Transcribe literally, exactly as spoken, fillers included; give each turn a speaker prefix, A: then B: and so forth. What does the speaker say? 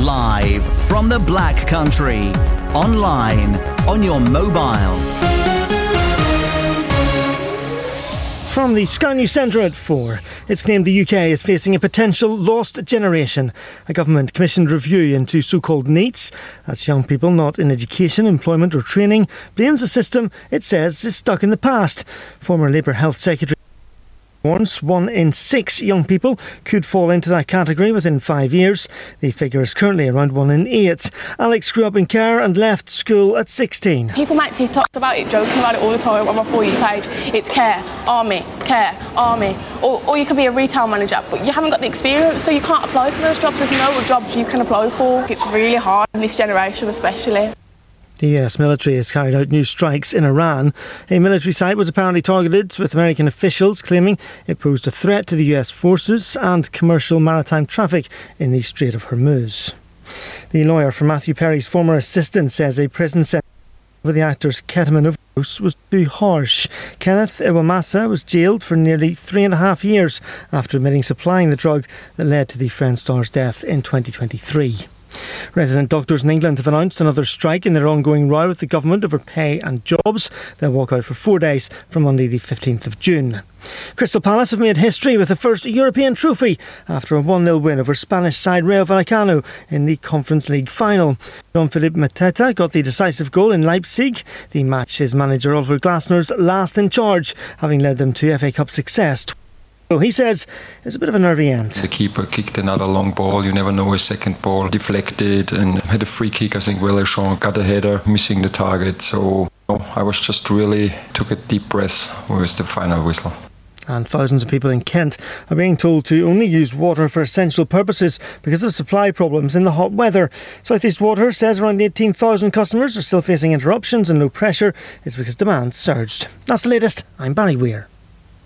A: Live from the Black Country. Online, on your mobile.
B: From the Sky News Centre at four, it's claimed the U K is facing a potential lost generation. A government-commissioned review into so-called NEETs, that's young people not in education, employment or training, blames a system it says is stuck in the past. Former Labour Health Secretary warns one in six young people could fall into that category within five years. The figure is currently around one in eight. Alex grew up in Carr and left school at sixteen.
C: People make TikToks about it, joking about it all the time on my For You page. It's care, army, care, army. Or, or you could be a retail manager, but you haven't got the experience, so you can't apply for those jobs. There's no jobs you can apply for. It's really hard in this generation especially.
B: The U S military has carried out new strikes in Iran. A military site was apparently targeted, with American officials claiming it posed a threat to the U S forces and commercial maritime traffic in the Strait of Hormuz. The lawyer for Matthew Perry's former assistant says a prison sentence for the actor's ketamine overdose was too harsh. Kenneth Iwamasa was jailed for nearly three and a half years after admitting supplying the drug that led to the Friends star's death in twenty twenty-three. Resident doctors in England have announced another strike in their ongoing row with the government over pay and jobs. They'll walk out for four days from Monday the fifteenth of June. Crystal Palace have made history with the first European trophy after a one nil win over Spanish side Rayo Vallecano in the Conference League final. Jean-Philippe Mateta got the decisive goal in Leipzig. The match is manager Oliver Glasner's last in charge, having led them to F A Cup success. Well, he says it's a bit of a nervy end.
D: The keeper kicked another long ball. You never know, a second ball deflected and had a free kick. I think Vallecano got a header, missing the target. So I was just really took a deep breath with the final whistle.
B: And thousands of people in Kent are being told to only use water for essential purposes because of supply problems in the hot weather. South East Water says around eighteen thousand customers are still facing interruptions, and no pressure is because demand surged. That's the latest. I'm Barry Weir.